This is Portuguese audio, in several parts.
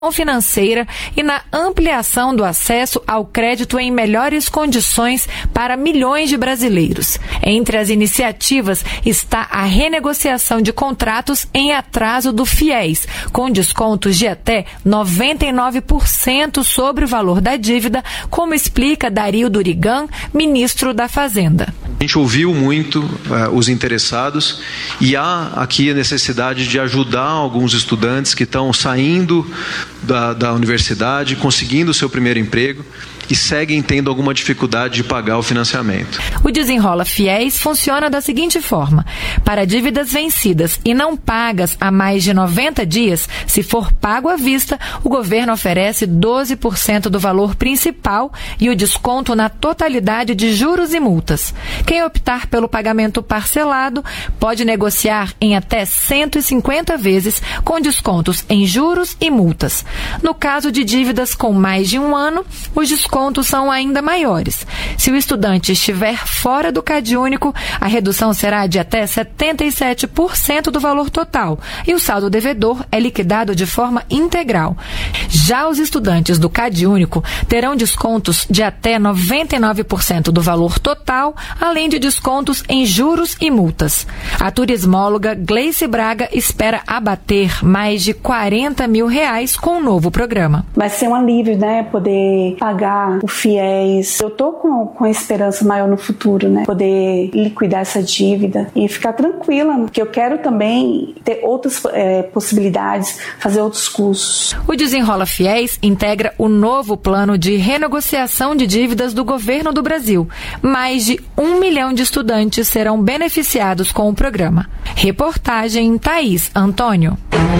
financeira e na ampliação do acesso ao crédito em melhores condições para milhões de brasileiros. Entre as iniciativas está a renegociação de contratos em atraso do FIES, com descontos de até 99% sobre o valor da dívida, como explica Dario Durigan, ministro da Fazenda. A gente ouviu muito os interessados e há aqui a necessidade de ajudar alguns estudantes que estão saindo da universidade, conseguindo o seu primeiro emprego e seguem tendo alguma dificuldade de pagar o financiamento. O Desenrola Fiéis funciona da seguinte forma: para dívidas vencidas e não pagas há mais de 90 dias, se for pago à vista, o governo oferece 12% do valor principal e o desconto na totalidade de juros e multas. Quem optar pelo pagamento parcelado pode negociar em até 150 vezes com descontos em juros e multas. No caso de dívidas com mais de um ano, os descontos são ainda maiores. Se o estudante estiver fora do CadÚnico, a redução será de até 77% do valor total e o saldo devedor é liquidado de forma integral. Já os estudantes do CadÚnico terão descontos de até 99% do valor total, além de descontos em juros e multas. A turismóloga Gleice Braga espera abater mais de R$40 mil com o novo programa. Vai ser um alívio, né? Poder pagar o FIES. Eu tô com esperança maior no futuro, né? Poder liquidar essa dívida e ficar tranquila, porque eu quero também ter outras possibilidades, fazer outros cursos. O Desenrola Fiéis integra o novo plano de renegociação de dívidas do governo do Brasil. Mais de 1 milhão de estudantes serão beneficiados com o programa. Reportagem Thaís Antônio.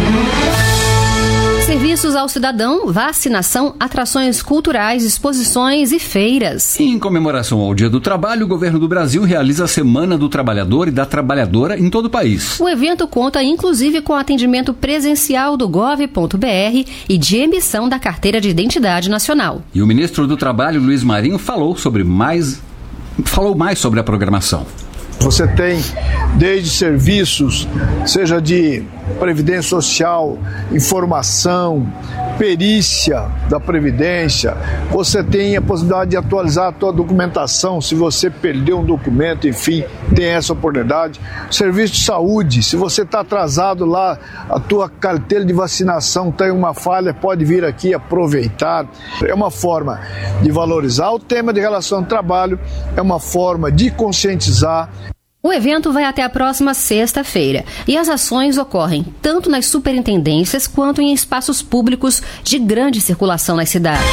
Serviços ao cidadão, vacinação, atrações culturais, exposições e feiras. Em comemoração ao Dia do Trabalho, o governo do Brasil realiza a Semana do Trabalhador e da Trabalhadora em todo o país. O evento conta inclusive com atendimento presencial do gov.br e de emissão da Carteira de Identidade Nacional. E o ministro do Trabalho, Luiz Marinho, falou mais sobre a programação. Você tem desde serviços, seja de previdência social, informação, perícia da Previdência, você tem a possibilidade de atualizar a tua documentação, se você perdeu um documento, enfim, tem essa oportunidade. Serviço de saúde, se você está atrasado lá, a tua carteira de vacinação tem uma falha, pode vir aqui aproveitar. É uma forma de valorizar o tema de relação ao trabalho, é uma forma de conscientizar. O evento vai até a próxima sexta-feira e as ações ocorrem tanto nas superintendências quanto em espaços públicos de grande circulação nas cidades.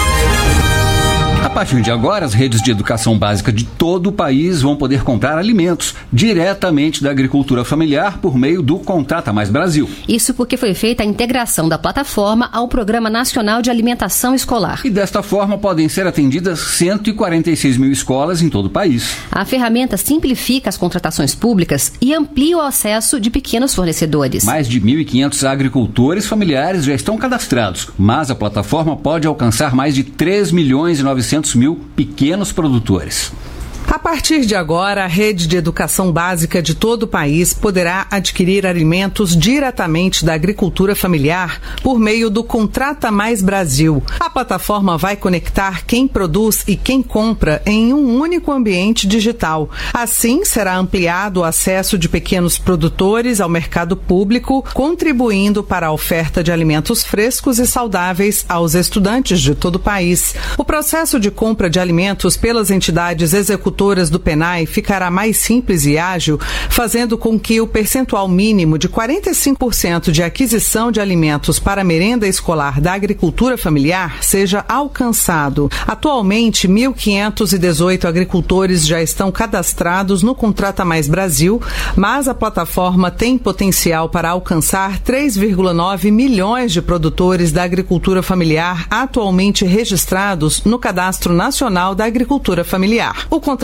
A partir de agora, as redes de educação básica de todo o país vão poder comprar alimentos diretamente da agricultura familiar por meio do Contrata Mais Brasil. Isso porque foi feita a integração da plataforma ao Programa Nacional de Alimentação Escolar. E desta forma podem ser atendidas 146 mil escolas em todo o país. A ferramenta simplifica as contratações públicas e amplia o acesso de pequenos fornecedores. Mais de 1.500 agricultores familiares já estão cadastrados, mas a plataforma pode alcançar mais de 3.900.000 pequenos produtores. A partir de agora, a rede de educação básica de todo o país poderá adquirir alimentos diretamente da agricultura familiar por meio do Contrata Mais Brasil. A plataforma vai conectar quem produz e quem compra em um único ambiente digital. Assim, será ampliado o acesso de pequenos produtores ao mercado público, contribuindo para a oferta de alimentos frescos e saudáveis aos estudantes de todo o país. O processo de compra de alimentos pelas entidades executoras do PENAI ficará mais simples e ágil, fazendo com que o percentual mínimo de 45% de aquisição de alimentos para a merenda escolar da agricultura familiar seja alcançado. Atualmente, 1.518 agricultores já estão cadastrados no Contrata Mais Brasil, mas a plataforma tem potencial para alcançar 3,9 milhões de produtores da agricultura familiar atualmente registrados no Cadastro Nacional da Agricultura Familiar. O Contrata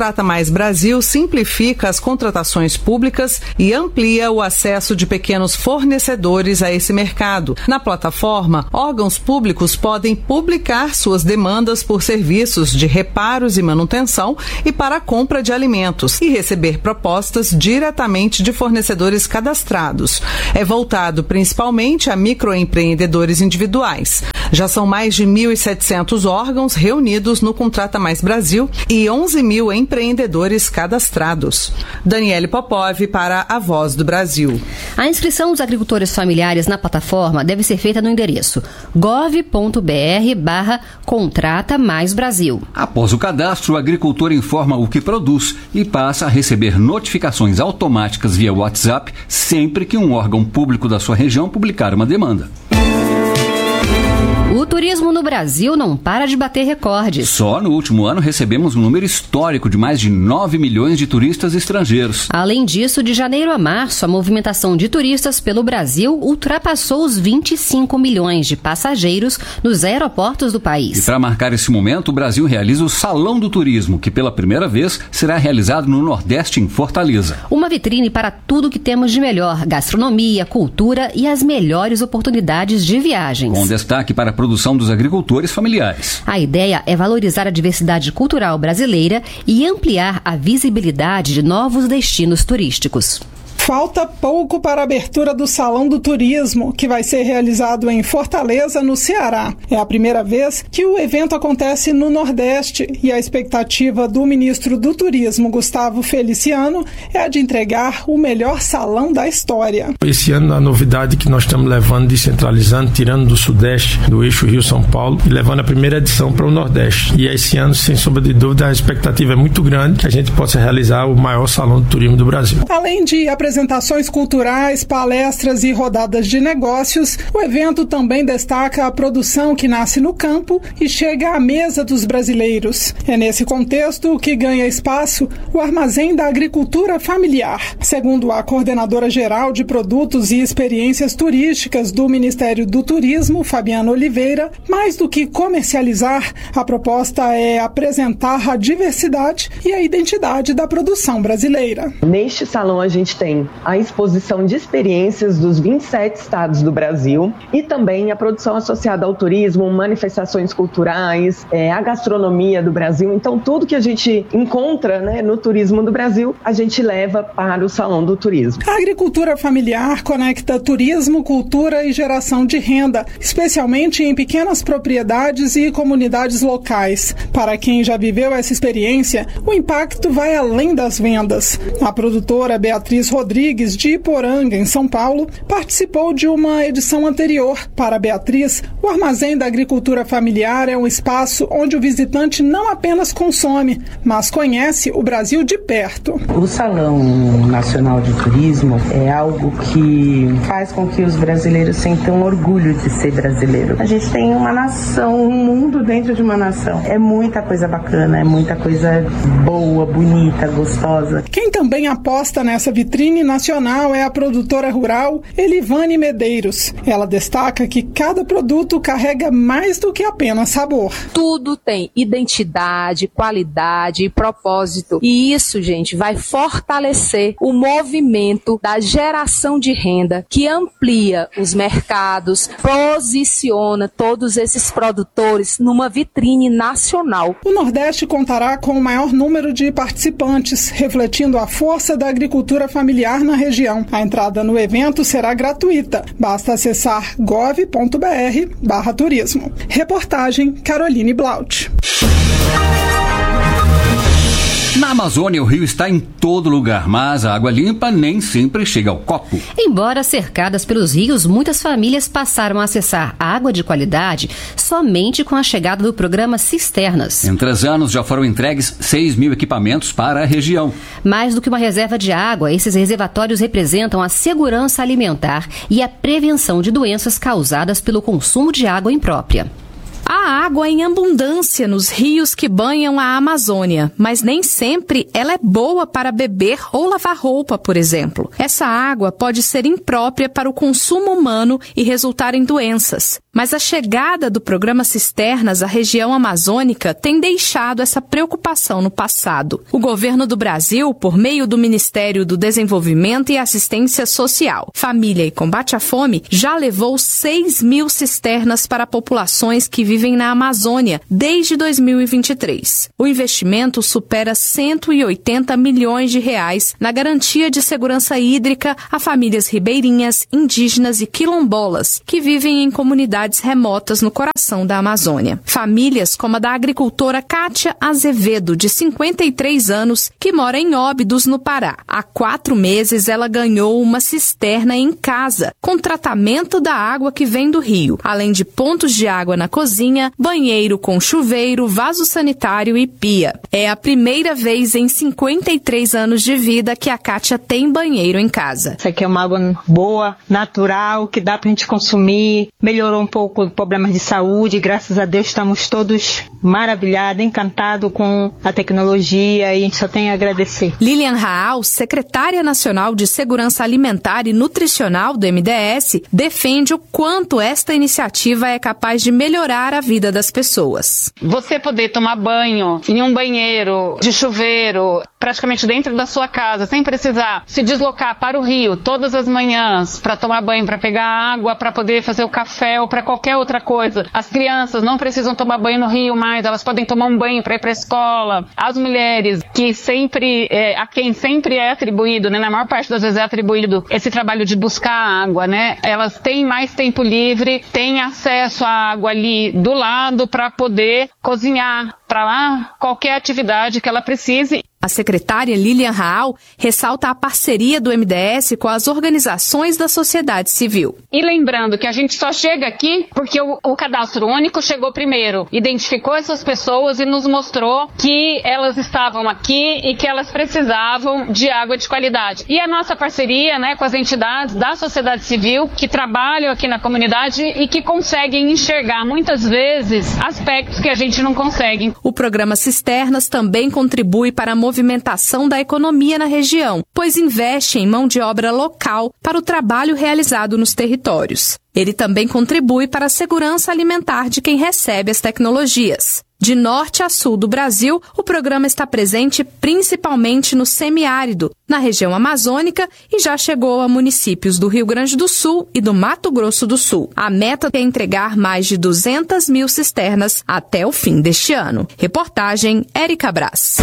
Contrata Mais Brasil simplifica as contratações públicas e amplia o acesso de pequenos fornecedores a esse mercado. Na plataforma, órgãos públicos podem publicar suas demandas por serviços de reparos e manutenção e para a compra de alimentos e receber propostas diretamente de fornecedores cadastrados. É voltado principalmente a microempreendedores individuais. Já são mais de 1.700 órgãos reunidos no Contrata Mais Brasil e 11 mil empreendedores cadastrados. Daniele Popov para a Voz do Brasil. A inscrição dos agricultores familiares na plataforma deve ser feita no endereço gov.br/Contrata Mais Brasil. Após o cadastro, o agricultor informa o que produz e passa a receber notificações automáticas via WhatsApp sempre que um órgão público da sua região publicar uma demanda. O turismo no Brasil não para de bater recordes. Só no último ano recebemos um número histórico de mais de 9 milhões de turistas estrangeiros. Além disso, de janeiro a março, a movimentação de turistas pelo Brasil ultrapassou os 25 milhões de passageiros nos aeroportos do país. E para marcar esse momento, o Brasil realiza o Salão do Turismo, que pela primeira vez será realizado no Nordeste, em Fortaleza. Uma vitrine para tudo que temos de melhor: gastronomia, cultura e as melhores oportunidades de viagens. Com destaque para a produção dos agricultores familiares. A ideia é valorizar a diversidade cultural brasileira e ampliar a visibilidade de novos destinos turísticos. Falta pouco para a abertura do Salão do Turismo, que vai ser realizado em Fortaleza, no Ceará. É a primeira vez que o evento acontece no Nordeste e a expectativa do ministro do Turismo, Gustavo Feliciano, é a de entregar o melhor salão da história. Esse ano a novidade que nós estamos levando, descentralizando, tirando do Sudeste, do eixo Rio-São Paulo e levando a primeira edição para o Nordeste. E esse ano, sem sombra de dúvida, a expectativa é muito grande que a gente possa realizar o maior Salão do Turismo do Brasil. Além de apresentações culturais, palestras e rodadas de negócios, o evento também destaca a produção que nasce no campo e chega à mesa dos brasileiros. É nesse contexto que ganha espaço o Armazém da Agricultura Familiar. Segundo a coordenadora geral de produtos e experiências turísticas do Ministério do Turismo, Fabiana Oliveira, mais do que comercializar, a proposta é apresentar a diversidade e a identidade da produção brasileira. Neste salão a gente tem a exposição de experiências dos 27 estados do Brasil e também a produção associada ao turismo, manifestações culturais, a gastronomia do Brasil. Então, tudo que a gente encontra, no turismo do Brasil, a gente leva para o Salão do Turismo. A agricultura familiar conecta turismo, cultura e geração de renda, especialmente em pequenas propriedades e comunidades locais. Para quem já viveu essa experiência, o impacto vai além das vendas. A produtora Beatriz Rodrigues, de Iporanga, em São Paulo, participou de uma edição anterior. Para Beatriz, o Armazém da Agricultura Familiar é um espaço onde o visitante não apenas consome, mas conhece o Brasil de perto. O Salão Nacional de Turismo é algo que faz com que os brasileiros sintam orgulho de ser brasileiro. A gente tem uma nação, um mundo dentro de uma nação. É muita coisa bacana, é muita coisa boa, bonita, gostosa. Quem também aposta nessa vitrine nacional é a produtora rural Elivane Medeiros. Ela destaca que cada produto carrega mais do que apenas sabor. Tudo tem identidade, qualidade e propósito. E isso, gente, vai fortalecer o movimento da geração de renda que amplia os mercados, posiciona todos esses produtores numa vitrine nacional. O Nordeste contará com o maior número de participantes, refletindo a força da agricultura familiar na região. A entrada no evento será gratuita. Basta acessar gov.br/turismo. Reportagem Caroline Blaut. Na Amazônia, o rio está em todo lugar, mas a água limpa nem sempre chega ao copo. Embora cercadas pelos rios, muitas famílias passaram a acessar água de qualidade somente com a chegada do programa Cisternas. Em 3 anos já foram entregues 6 mil equipamentos para a região. Mais do que uma reserva de água, esses reservatórios representam a segurança alimentar e a prevenção de doenças causadas pelo consumo de água imprópria. Há água em abundância nos rios que banham a Amazônia, mas nem sempre ela é boa para beber ou lavar roupa, por exemplo. Essa água pode ser imprópria para o consumo humano e resultar em doenças. Mas a chegada do programa Cisternas à região amazônica tem deixado essa preocupação no passado. O governo do Brasil, por meio do Ministério do Desenvolvimento e Assistência Social, Família e Combate à Fome, já levou 6.000 cisternas para populações que vivem na Amazônia desde 2023. O investimento supera 180 milhões de reais na garantia de segurança hídrica a famílias ribeirinhas, indígenas e quilombolas que vivem em comunidades remotas no coração da Amazônia. Famílias como a da agricultora Kátia Azevedo, de 53 anos, que mora em Óbidos, no Pará. Há 4 meses ela ganhou uma cisterna em casa, com tratamento da água que vem do rio, além de pontos de água na cozinha, banheiro com chuveiro, vaso sanitário e pia. É a primeira vez em 53 anos de vida que a Kátia tem banheiro em casa. Isso aqui é uma água boa, natural, que dá pra gente consumir, melhorou um pouco problemas de saúde, graças a Deus estamos todos maravilhados, encantados com a tecnologia e a gente só tem a agradecer. Lilian Raal, secretária nacional de Segurança Alimentar e Nutricional do MDS, defende o quanto esta iniciativa é capaz de melhorar a vida das pessoas. Você poder tomar banho em um banheiro de chuveiro, praticamente dentro da sua casa, sem precisar se deslocar para o rio todas as manhãs para tomar banho, para pegar água, para poder fazer o café ou para qualquer outra coisa. As crianças não precisam tomar banho no rio mais, elas podem tomar um banho para ir para a escola. As mulheres, que sempre, a quem sempre é atribuído, né, na maior parte das vezes é atribuído esse trabalho de buscar água, né, elas têm mais tempo livre, têm acesso à água ali do lado para poder cozinhar, para lá qualquer atividade que ela precise. A secretária Lilian Raal ressalta a parceria do MDS com as organizações da sociedade civil. E lembrando que a gente só chega aqui porque o cadastro único chegou primeiro, identificou essas pessoas e nos mostrou que elas estavam aqui e que elas precisavam de água de qualidade. E a nossa parceria, né, com as entidades da sociedade civil que trabalham aqui na comunidade e que conseguem enxergar muitas vezes aspectos que a gente não consegue. O programa Cisternas também contribui para a movimentação da economia na região, pois investe em mão de obra local para o trabalho realizado nos territórios. Ele também contribui para a segurança alimentar de quem recebe as tecnologias. De norte a sul do Brasil, o programa está presente principalmente no semiárido, na região amazônica, e já chegou a municípios do Rio Grande do Sul e do Mato Grosso do Sul. A meta é entregar mais de 200.000 cisternas até o fim deste ano. Reportagem Érica Brás.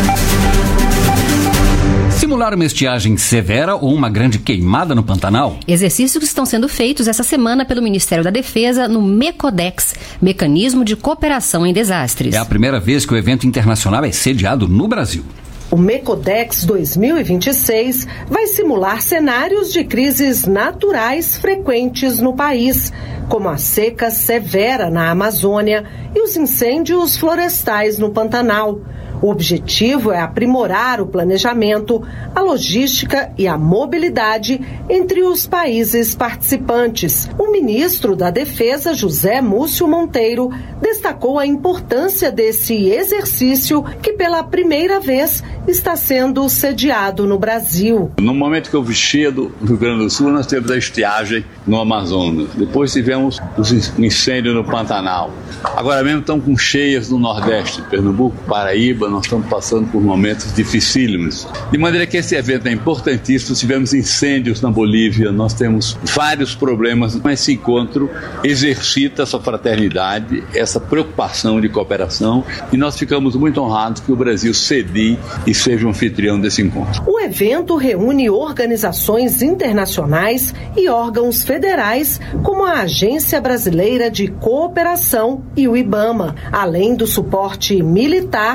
Simular uma estiagem severa ou uma grande queimada no Pantanal? Exercícios que estão sendo feitos essa semana pelo Ministério da Defesa no MECODEX, Mecanismo de Cooperação em Desastres. É a primeira vez que o evento internacional é sediado no Brasil. O MECODEX 2026 vai simular cenários de crises naturais frequentes no país, como a seca severa na Amazônia e os incêndios florestais no Pantanal. O objetivo é aprimorar o planejamento, a logística e a mobilidade entre os países participantes. O ministro da Defesa, José Múcio Monteiro, destacou a importância desse exercício que pela primeira vez está sendo sediado no Brasil. No momento que eu vestia do Rio Grande do Sul, nós tivemos a estiagem no Amazonas. Depois tivemos o incêndio no Pantanal. Agora mesmo estão com cheias no Nordeste, Pernambuco, Paraíba. Nós estamos passando por momentos dificílimos. De maneira que esse evento é importantíssimo. Tivemos incêndios na Bolívia, nós temos vários problemas, mas esse encontro exercita essa fraternidade, essa preocupação de cooperação, e nós ficamos muito honrados que o Brasil cedie e seja um anfitrião desse encontro. O evento reúne organizações internacionais e órgãos federais, como a Agência Brasileira de Cooperação e o IBAMA. Além do suporte militar, o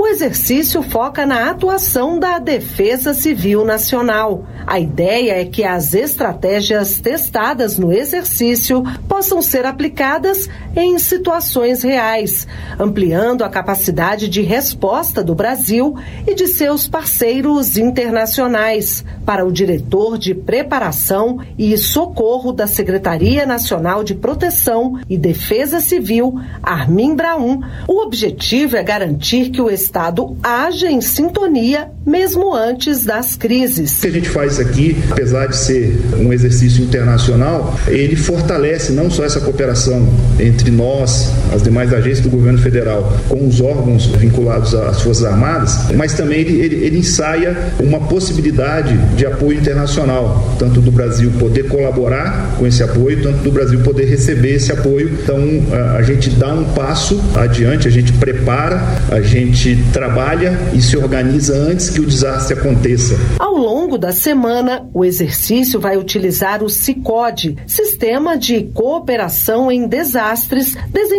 exercício foca na atuação da Defesa Civil Nacional. A ideia é que as estratégias testadas no exercício possam ser aplicadas em situações reais, ampliando a capacidade de resposta do Brasil e de seus parceiros internacionais. Para o diretor de Preparação e Socorro da Secretaria Nacional de Proteção e Defesa Civil, Armin Braun, o objetivo é garantir que o Estado haja em sintonia mesmo antes das crises. O que a gente faz aqui, apesar de ser um exercício internacional, ele fortalece não só essa cooperação entre nós, as demais agências do governo federal, com os órgãos vinculados às Forças Armadas, mas também ele ensaia uma possibilidade de apoio internacional, tanto do Brasil poder colaborar com esse apoio, tanto do Brasil poder receber esse apoio. Então, a gente dá um passo adiante, a gente prepara, a gente trabalha e se organiza antes que o desastre aconteça. Ao longo da semana, o exercício vai utilizar o SICODE, Sistema de Cooperação em Desastres,